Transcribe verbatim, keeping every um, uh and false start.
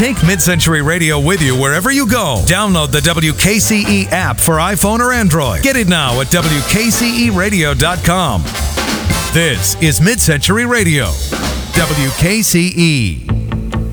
Take Mid-Century Radio with you wherever you go. Download the W K C E app for iPhone or Android. Get it now at W K C E radio dot com. This is Mid-Century Radio, W K C E.